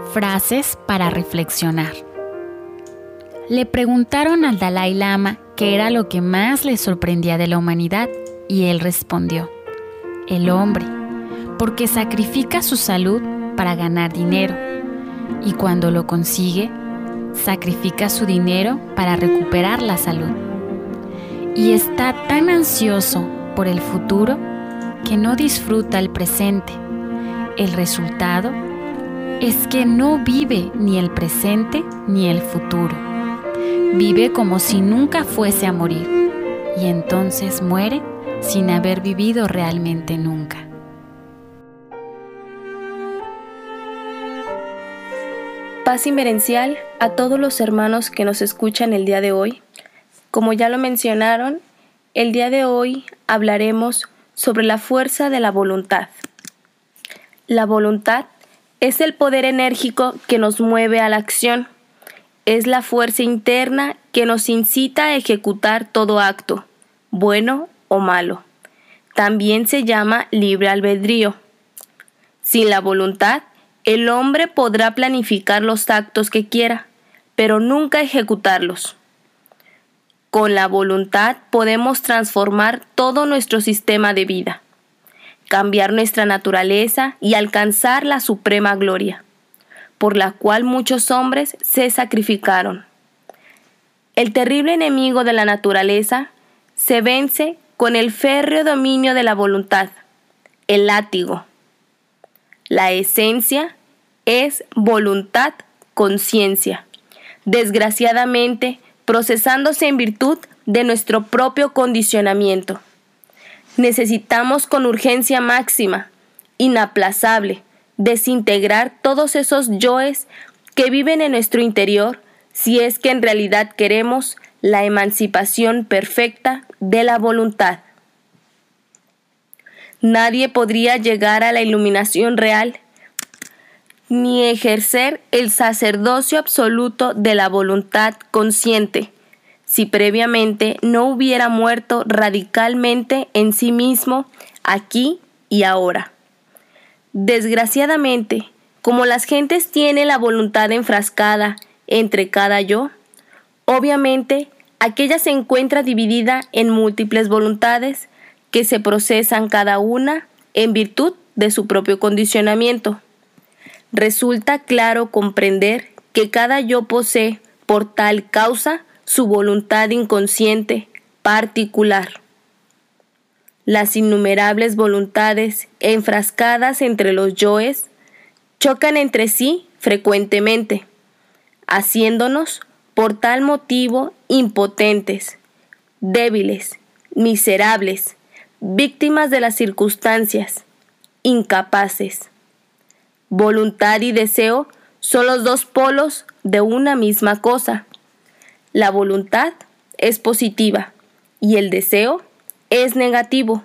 Frases para reflexionar. Le preguntaron al Dalai Lama qué era lo que más le sorprendía de la humanidad y él respondió: el hombre, porque sacrifica su salud para ganar dinero y cuando lo consigue, sacrifica su dinero para recuperar la salud. Y está tan ansioso por el futuro que no disfruta el presente. El resultado es que no vive ni el presente ni el futuro. Vive como si nunca fuese a morir y entonces muere sin haber vivido realmente nunca. Paz inmerencial a todos los hermanos que nos escuchan el día de hoy. Como ya lo mencionaron, el día de hoy hablaremos sobre la fuerza de la voluntad. La voluntad es el poder enérgico que nos mueve a la acción. Es la fuerza interna que nos incita a ejecutar todo acto, bueno o malo. También se llama libre albedrío. Sin la voluntad, el hombre podrá planificar los actos que quiera, pero nunca ejecutarlos. Con la voluntad podemos transformar todo nuestro sistema de vida, cambiar nuestra naturaleza y alcanzar la suprema gloria, por la cual muchos hombres se sacrificaron. El terrible enemigo de la naturaleza se vence con el férreo dominio de la voluntad, el látigo. La esencia es voluntad-conciencia, desgraciadamente procesándose en virtud de nuestro propio condicionamiento. Necesitamos con urgencia máxima, inaplazable, desintegrar todos esos yoes que viven en nuestro interior si es que en realidad queremos la emancipación perfecta de la voluntad. Nadie podría llegar a la iluminación real ni ejercer el sacerdocio absoluto de la voluntad consciente si previamente no hubiera muerto radicalmente en sí mismo aquí y ahora. Desgraciadamente, como las gentes tienen la voluntad enfrascada entre cada yo, obviamente aquella se encuentra dividida en múltiples voluntades que se procesan cada una en virtud de su propio condicionamiento. Resulta claro comprender que cada yo posee por tal causa su voluntad inconsciente particular. Las innumerables voluntades enfrascadas entre los yoes chocan entre sí frecuentemente, haciéndonos por tal motivo impotentes, débiles, miserables, víctimas de las circunstancias, incapaces. Voluntad y deseo son los dos polos de una misma cosa. La voluntad es positiva y el deseo es negativo.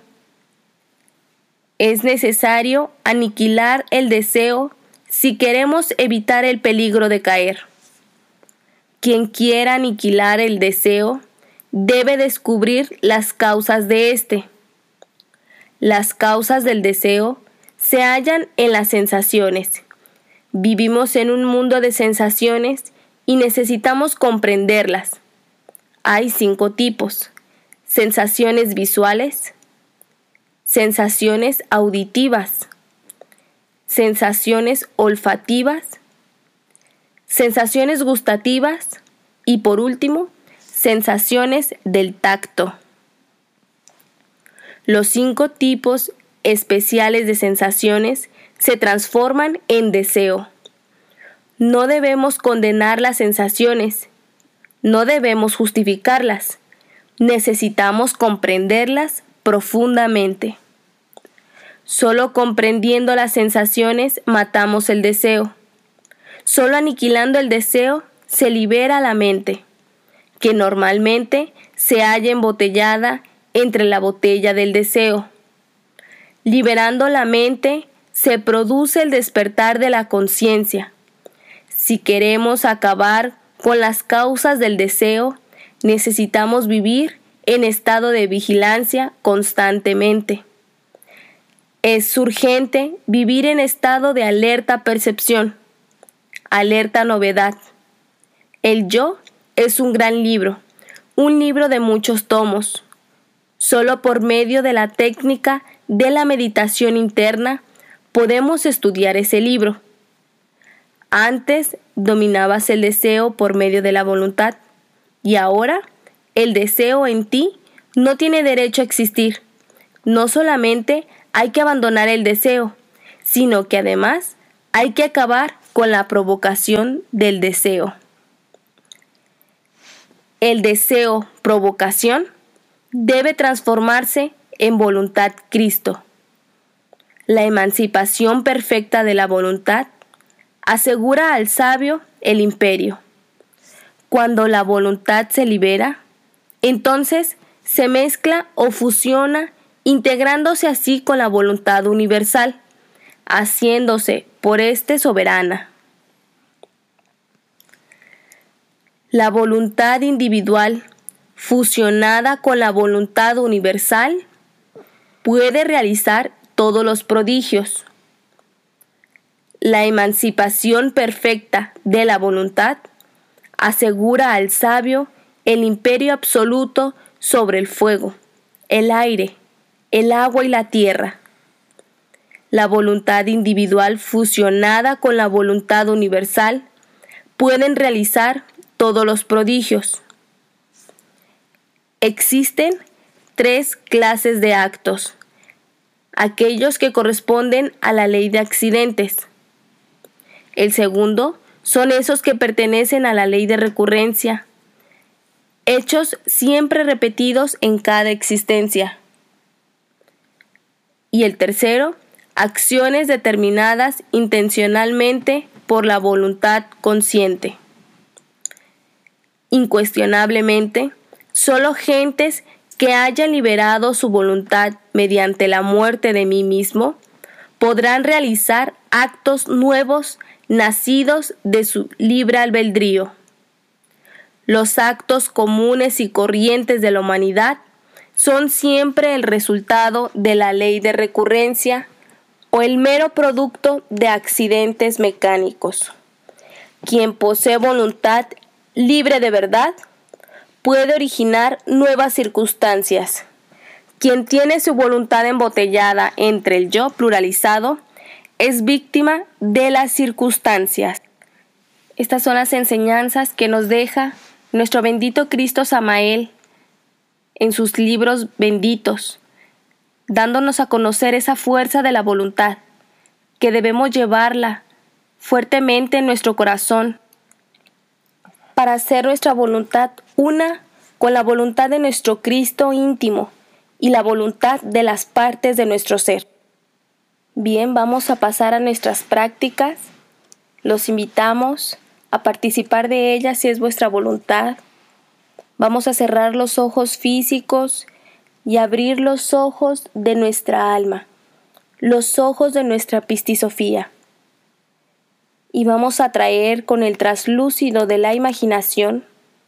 Es necesario aniquilar el deseo si queremos evitar el peligro de caer. Quien quiera aniquilar el deseo debe descubrir las causas de éste. Las causas del deseo se hallan en las sensaciones. Vivimos en un mundo de sensaciones y necesitamos comprenderlas. Hay 5 tipos: sensaciones visuales, sensaciones auditivas, sensaciones olfativas, sensaciones gustativas y por último, sensaciones del tacto. Los 5 tipos especiales de sensaciones se transforman en deseo. No debemos condenar las sensaciones, no debemos justificarlas, necesitamos comprenderlas profundamente. Solo comprendiendo las sensaciones matamos el deseo. Solo aniquilando el deseo se libera la mente, que normalmente se halla embotellada entre la botella del deseo. Liberando la mente, se produce el despertar de la conciencia. Si queremos acabar con las causas del deseo, necesitamos vivir en estado de vigilancia constantemente. Es urgente vivir en estado de alerta percepción. alerta novedad. El yo es un gran libro, un libro de muchos tomos. Solo por medio de la técnica de la meditación interna podemos estudiar ese libro. Antes dominabas el deseo por medio de la voluntad y ahora el deseo en ti no tiene derecho a existir. No solamente hay que abandonar el deseo, sino que además hay que acabar con la provocación del deseo. El deseo-provocación debe transformarse en voluntad Cristo. La emancipación perfecta de la voluntad asegura al sabio el imperio. Cuando la voluntad se libera, entonces se mezcla o fusiona, integrándose así con la voluntad universal, haciéndose por éste soberana. La voluntad individual, fusionada con la voluntad universal, puede realizar todos los prodigios. La emancipación perfecta de la voluntad asegura al sabio el imperio absoluto sobre el fuego, el aire, el agua y la tierra. La voluntad individual fusionada con la voluntad universal pueden realizar todos los prodigios. Existen 3 clases de actos: aquellos que corresponden a la ley de accidentes. El segundo son esos que pertenecen a la ley de recurrencia, hechos siempre repetidos en cada existencia. Y el tercero, acciones determinadas intencionalmente por la voluntad consciente. Incuestionablemente, solo gentes que hayan liberado su voluntad mediante la muerte de mí mismo podrán realizar actos nuevos nacidos de su libre albedrío. Los actos comunes y corrientes de la humanidad son siempre el resultado de la ley de recurrencia o el mero producto de accidentes mecánicos. Quien posee voluntad libre de verdad puede originar nuevas circunstancias. Quien tiene su voluntad embotellada entre el yo pluralizado es víctima de las circunstancias. Estas son las enseñanzas que nos deja nuestro bendito Cristo Samael en sus libros benditos, dándonos a conocer esa fuerza de la voluntad, que debemos llevarla fuertemente en nuestro corazón para hacer nuestra voluntad una con la voluntad de nuestro Cristo íntimo y la voluntad de las partes de nuestro ser. Bien, vamos a pasar a nuestras prácticas. Los invitamos a participar de ellas si es vuestra voluntad. Vamos a cerrar los ojos físicos y abrir los ojos de nuestra alma, los ojos de nuestra pistisofía. Y vamos a traer con el traslúcido de la imaginación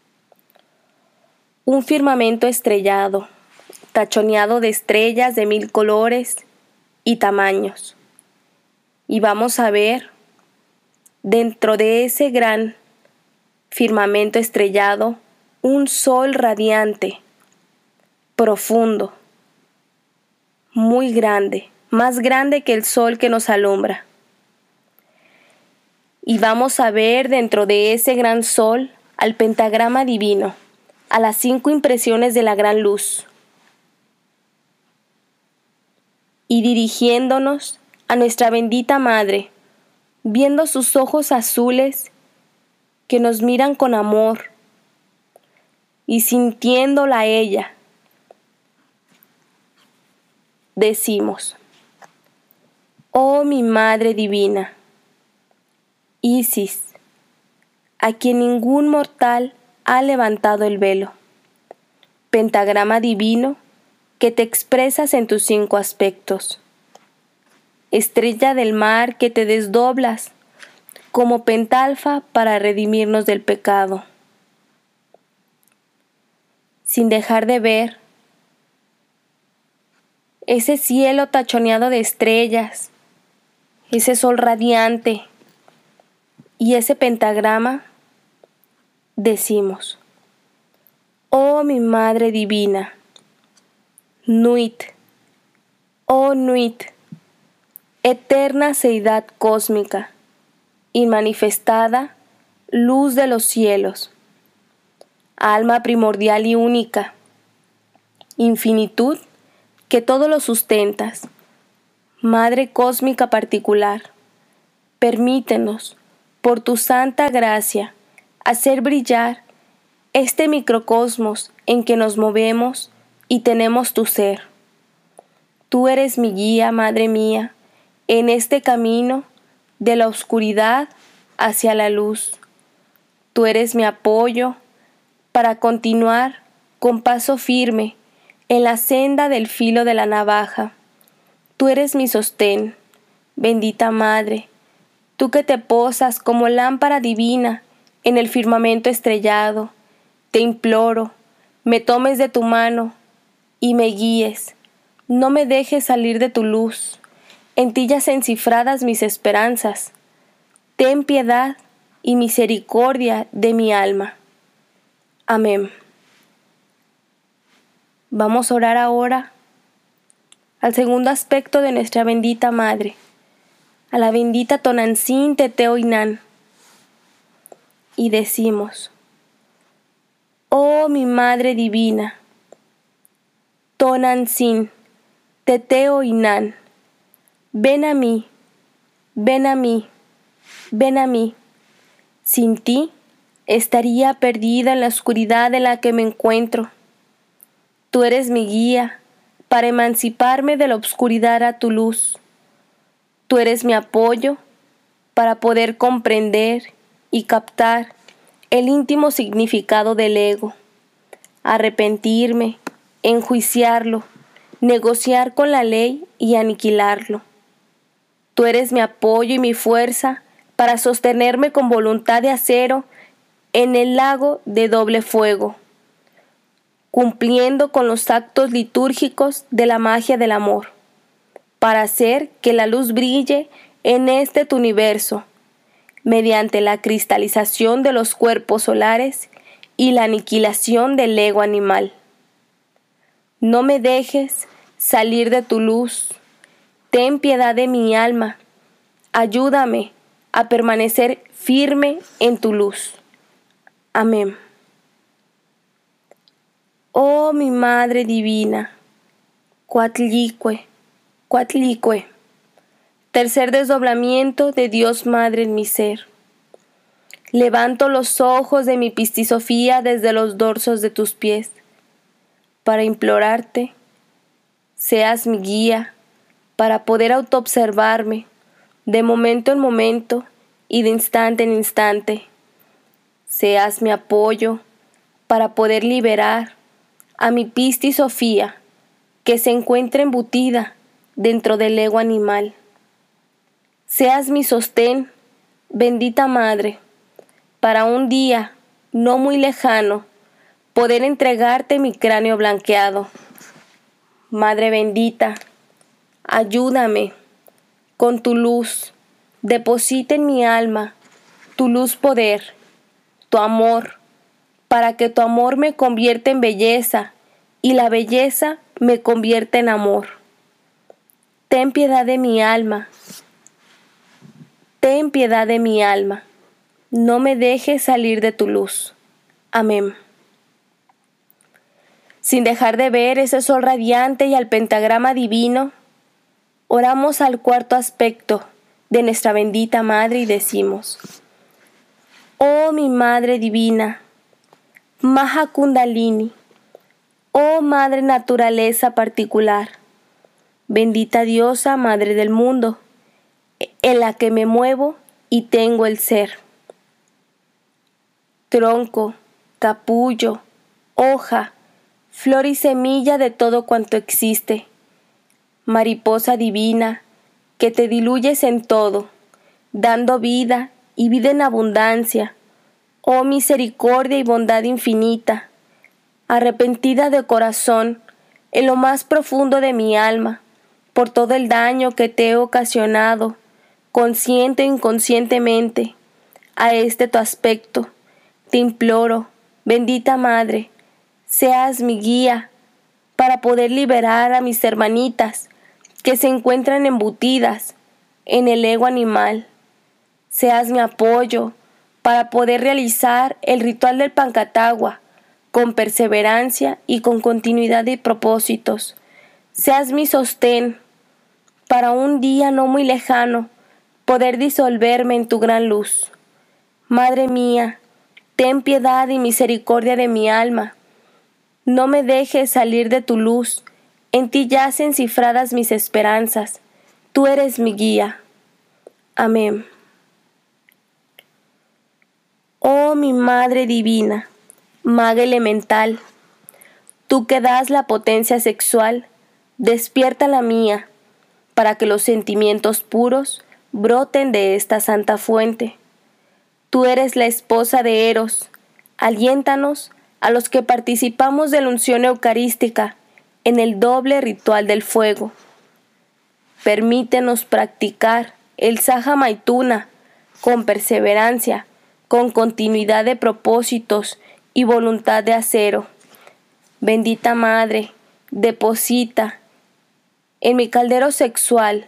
un firmamento estrellado, tachoneado de estrellas de 1000 colores y tamaños. Y vamos a ver dentro de ese gran firmamento estrellado un sol radiante, profundo, muy grande, más grande que el sol que nos alumbra. Y vamos a ver dentro de ese gran sol al pentagrama divino, a las 5 impresiones de la gran luz. Y dirigiéndonos a nuestra bendita Madre, viendo sus ojos azules que nos miran con amor y sintiéndola a ella, decimos: oh mi Madre Divina, Isis, a quien ningún mortal ha levantado el velo, pentagrama divino que te expresas en tus 5 aspectos, estrella del mar que te desdoblas como pentalfa para redimirnos del pecado, sin dejar de ver ese cielo tachoneado de estrellas, ese sol radiante y ese pentagrama, decimos: Oh mi Madre Divina, Nuit, oh Nuit, eterna seidad cósmica, inmanifestada, luz de los cielos, alma primordial y única, infinitud que todo lo sustentas, Madre cósmica particular, permítenos, por tu santa gracia, hacer brillar este microcosmos en que nos movemos y tenemos tu ser. Tú eres mi guía, Madre mía, en este camino de la oscuridad hacia la luz. Tú eres mi apoyo para continuar con paso firme en la senda del filo de la navaja. Tú eres mi sostén, bendita Madre, tú que te posas como lámpara divina en el firmamento estrellado. Te imploro, me tomes de tu mano y me guíes. No me dejes salir de tu luz. En ti yacen cifradas mis esperanzas. Ten piedad y misericordia de mi alma. Amén. Vamos a orar ahora al segundo aspecto de nuestra bendita Madre, a la bendita Tonantzin Teteo-Inan, y decimos: Oh mi Madre Divina, Tonantzin Teteo-Inan, ven a mí, ven a mí, ven a mí. Sin ti estaría perdida en la oscuridad en la que me encuentro. Tú eres mi guía para emanciparme de la oscuridad a tu luz. Tú eres mi apoyo para poder comprender y captar el íntimo significado del ego, arrepentirme, enjuiciarlo, negociar con la ley y aniquilarlo. Tú eres mi apoyo y mi fuerza para sostenerme con voluntad de acero en el lago de doble fuego, cumpliendo con los actos litúrgicos de la magia del amor, para hacer que la luz brille en este tu universo, mediante la cristalización de los cuerpos solares y la aniquilación del ego animal. No me dejes salir de tu luz. Ten piedad de mi alma. Ayúdame a permanecer firme en tu luz. Amén. Oh mi Madre Divina, Coatlicue, Coatlicue, tercer desdoblamiento de Dios Madre en mi ser. Levanto los ojos de mi pistisofía desde los dorsos de tus pies, para implorarte, seas mi guía, para poder autoobservarme de momento en momento y de instante en instante. Seas mi apoyo para poder liberar a mi pistisofía que se encuentra embutida dentro del ego animal. Seas mi sostén, bendita Madre, para un día no muy lejano poder entregarte mi cráneo blanqueado. Madre bendita, ayúdame con tu luz, deposita en mi alma tu luz poder, tu amor, para que tu amor me convierta en belleza y la belleza me convierta en amor. Ten piedad de mi alma, ten piedad de mi alma, no me dejes salir de tu luz. Amén. Sin dejar de ver ese sol radiante y al pentagrama divino, oramos al cuarto aspecto de nuestra bendita Madre y decimos: Oh mi Madre Divina, Maha Kundalini, oh Madre Naturaleza particular, bendita Diosa Madre del mundo, en la que me muevo y tengo el ser. Tronco, capullo, hoja, flor y semilla de todo cuanto existe, mariposa divina, que te diluyes en todo, dando vida y vida en abundancia, oh misericordia y bondad infinita, arrepentida de corazón, en lo más profundo de mi alma, por todo el daño que te he ocasionado, consciente o inconscientemente, a este tu aspecto. Te imploro, bendita Madre, seas mi guía para poder liberar a mis hermanitas que se encuentran embutidas en el ego animal. Seas mi apoyo para poder realizar el ritual del Pancatagua con perseverancia y con continuidad de propósitos. Seas mi sostén para un día no muy lejano poder disolverme en tu gran luz. Madre mía, ten piedad y misericordia de mi alma. No me dejes salir de tu luz. En ti yacen cifradas mis esperanzas. Tú eres mi guía. Amén. Oh mi Madre Divina, Maga Elemental, tú que das la potencia sexual, despierta la mía, para que los sentimientos puros broten de esta santa fuente. Tú eres la esposa de Eros, aliéntanos a los que participamos de la unción eucarística en el doble ritual del fuego. Permítenos practicar el Saha Maituna con perseverancia, con continuidad de propósitos y voluntad de acero. Bendita Madre, deposita en mi caldero sexual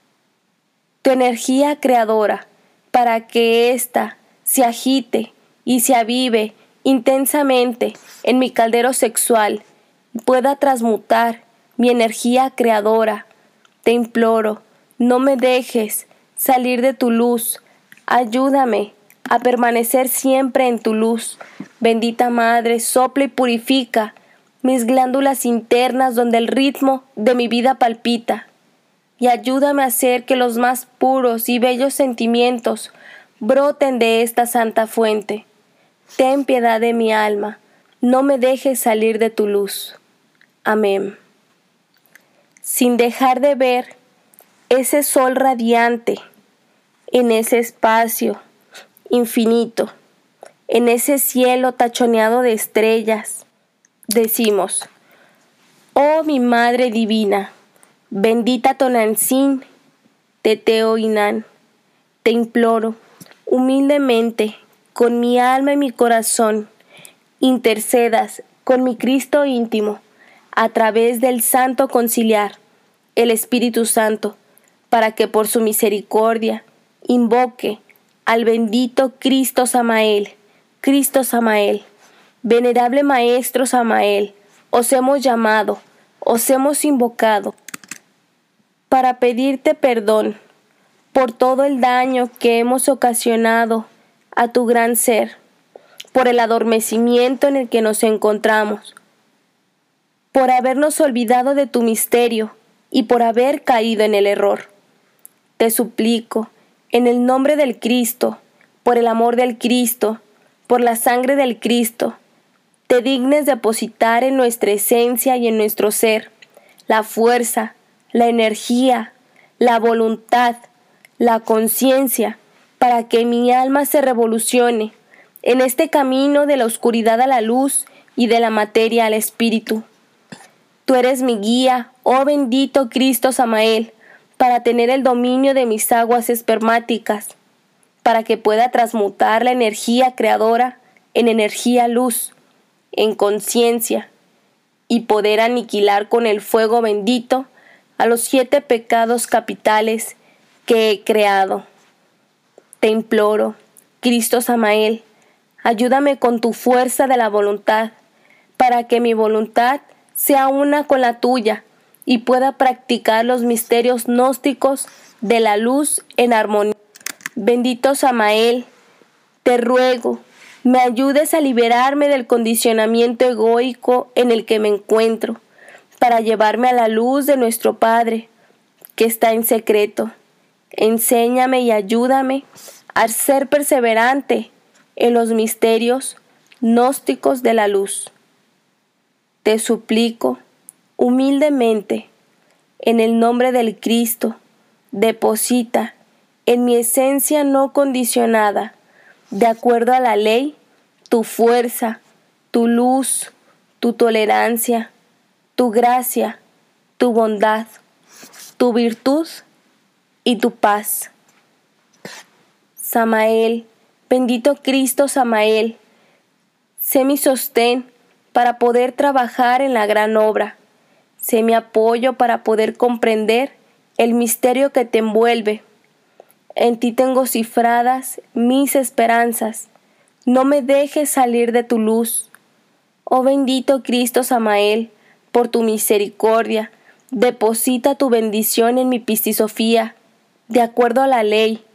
tu energía creadora para que ésta se agite y se avive intensamente en mi caldero sexual y pueda transmutar mi energía creadora. Te imploro, no me dejes salir de tu luz. Ayúdame a permanecer siempre en tu luz. Bendita Madre, sopla y purifica mis glándulas internas donde el ritmo de mi vida palpita. Y ayúdame a hacer que los más puros y bellos sentimientos broten de esta santa fuente. Ten piedad de mi alma, no me dejes salir de tu luz. Amén. Sin dejar de ver ese sol radiante en ese espacio infinito, en ese cielo tachoneado de estrellas, decimos: oh mi Madre Divina, bendita Tonantzin, Teteo Inán, te imploro humildemente, con mi alma y mi corazón, intercedas con mi Cristo íntimo, a través del Santo Conciliar, el Espíritu Santo, para que por su misericordia invoque al bendito Cristo Samael, venerable Maestro Samael, os hemos llamado, os hemos invocado, para pedirte perdón por todo el daño que hemos ocasionado a tu gran ser, por el adormecimiento en el que nos encontramos, por habernos olvidado de tu misterio y por haber caído en el error. Te suplico, en el nombre del Cristo, por el amor del Cristo, por la sangre del Cristo, te dignes depositar en nuestra esencia y en nuestro ser la fuerza, la energía, la voluntad, la conciencia, para que mi alma se revolucione en este camino de la oscuridad a la luz y de la materia al espíritu. Tú eres mi guía, oh bendito Cristo Samael, para tener el dominio de mis aguas espermáticas, para que pueda transmutar la energía creadora en energía luz, en conciencia, y poder aniquilar con el fuego bendito a los 7 pecados capitales que he creado. Te imploro, Cristo Samael, ayúdame con tu fuerza de la voluntad, para que mi voluntad sea una con la tuya y pueda practicar los misterios gnósticos de la luz en armonía. Bendito Samael, te ruego, me ayudes a liberarme del condicionamiento egoico en el que me encuentro, para llevarme a la luz de nuestro Padre, que está en secreto. Enséñame y ayúdame a ser perseverante en los misterios gnósticos de la luz. Te suplico, humildemente, en el nombre del Cristo, deposita en mi esencia no condicionada, de acuerdo a la ley, tu fuerza, tu luz, tu tolerancia, tu gracia, tu bondad, tu virtud y tu paz. Samael, Bendito Cristo Samael, sé mi sostén para poder trabajar en la gran obra. Sé mi apoyo para poder comprender el misterio que te envuelve. En ti tengo cifradas mis esperanzas. No me dejes salir de tu luz. Oh bendito Cristo Samael, por tu misericordia, deposita tu bendición en mi pistisofía, de acuerdo a la ley.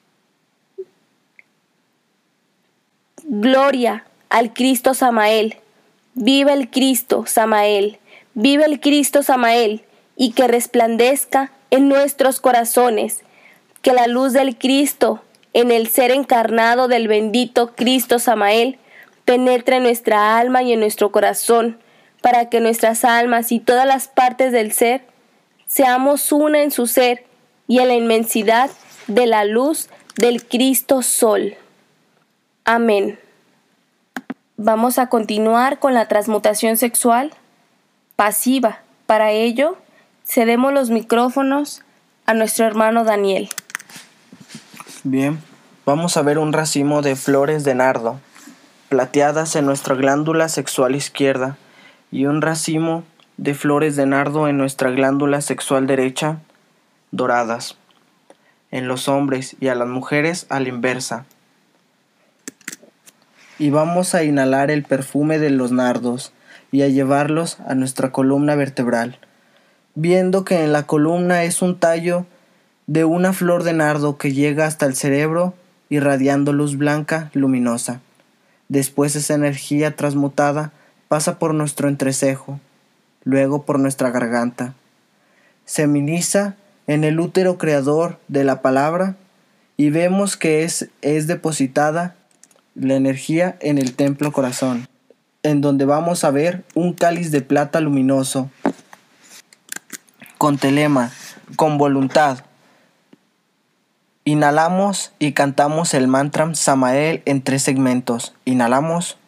Gloria al Cristo Samael. Viva el Cristo Samael. Viva el Cristo Samael, y que resplandezca en nuestros corazones. Que la luz del Cristo, en el ser encarnado del bendito Cristo Samael, penetre en nuestra alma y en nuestro corazón, para que nuestras almas y todas las partes del ser seamos una en su ser y en la inmensidad de la luz del Cristo Sol. Amén. Vamos a continuar con la transmutación sexual pasiva. Para ello, cedemos los micrófonos a nuestro hermano Daniel. Bien, vamos a ver un racimo de flores de nardo, plateadas en nuestra glándula sexual izquierda, y un racimo de flores de nardo en nuestra glándula sexual derecha, doradas, en los hombres y a las mujeres a la inversa. Y vamos a inhalar el perfume de los nardos y a llevarlos a nuestra columna vertebral, viendo que en la columna es un tallo de una flor de nardo que llega hasta el cerebro irradiando luz blanca luminosa. Después esa energía transmutada pasa por nuestro entrecejo, luego por nuestra garganta. Se ministra en el útero creador de la palabra y vemos que es depositada la energía en el templo corazón, en donde vamos a ver un cáliz de plata luminoso, con telema, con voluntad. Inhalamos y cantamos el mantra Samael en 3 segmentos. Inhalamos.